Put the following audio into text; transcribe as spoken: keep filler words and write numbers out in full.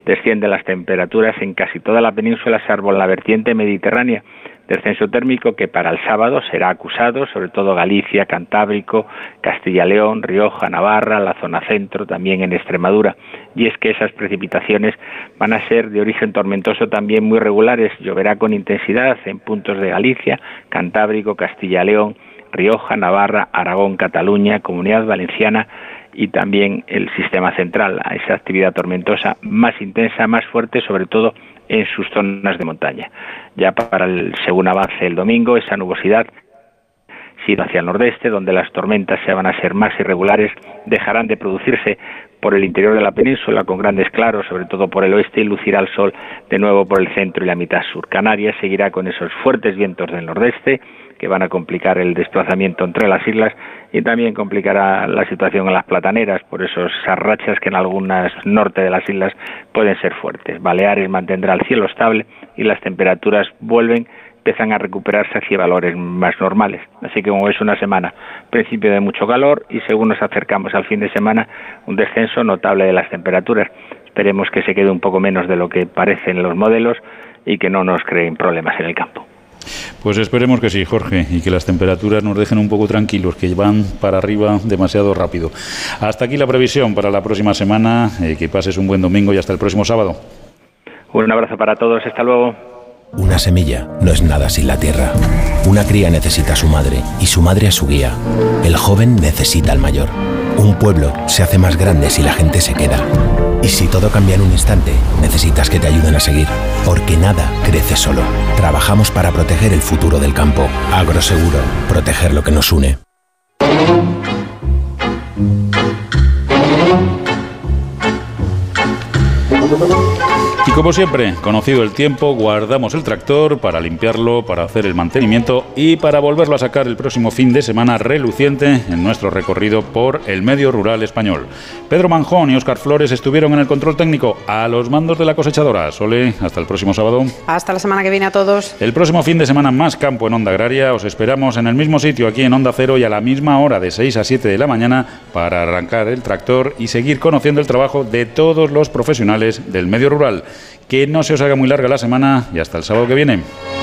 Descienden las temperaturas en casi toda la península, salvo en la vertiente mediterránea. Descenso térmico que para el sábado será acusado, sobre todo Galicia, Cantábrico, Castilla y León, Rioja, Navarra, la zona centro, también en Extremadura. Y es que esas precipitaciones van a ser de origen tormentoso también muy regulares. Lloverá con intensidad en puntos de Galicia, Cantábrico, Castilla y León, Rioja, Navarra, Aragón, Cataluña, Comunidad Valenciana y también el sistema central. Esa actividad tormentosa más intensa, más fuerte, sobre todo en sus zonas de montaña. Ya para el según avance el domingo, esa nubosidad sigue hacia el nordeste, donde las tormentas se van a ser más irregulares, dejarán de producirse por el interior de la península con grandes claros, sobre todo por el oeste, y lucirá el sol de nuevo por el centro y la mitad sur. Canarias seguirá con esos fuertes vientos del nordeste que van a complicar el desplazamiento entre las islas y también complicará la situación en las plataneras, por esas rachas que en algunas norte de las islas pueden ser fuertes. Baleares mantendrá el cielo estable y las temperaturas vuelven, empiezan a recuperarse hacia valores más normales. Así que como es una semana, principio de mucho calor y según nos acercamos al fin de semana, un descenso notable de las temperaturas. Esperemos que se quede un poco menos de lo que parecen los modelos y que no nos creen problemas en el campo. Pues esperemos que sí, Jorge, y que las temperaturas nos dejen un poco tranquilos, que van para arriba demasiado rápido. Hasta aquí la previsión para la próxima semana. Eh, que pases un buen domingo y hasta el próximo sábado. Un abrazo para todos, hasta luego. Una semilla no es nada sin la tierra. Una cría necesita a su madre y su madre a su guía. El joven necesita al mayor. Un pueblo se hace más grande si la gente se queda. Y si todo cambia en un instante, necesitas que te ayuden a seguir. Porque nada crece solo. Trabajamos para proteger el futuro del campo. Agroseguro. Proteger lo que nos une. Y como siempre, conocido el tiempo, guardamos el tractor para limpiarlo, para hacer el mantenimiento y para volverlo a sacar el próximo fin de semana reluciente en nuestro recorrido por el medio rural español. Pedro Manjón y Óscar Flores estuvieron en el control técnico a los mandos de la cosechadora. Sole, hasta el próximo sábado. Hasta la semana que viene a todos. El próximo fin de semana más campo en Onda Agraria. Os esperamos en el mismo sitio aquí en Onda Cero y a la misma hora de seis a siete de la mañana para arrancar el tractor y seguir conociendo el trabajo de todos los profesionales del medio rural. Que no se os haga muy larga la semana y hasta el sábado que viene.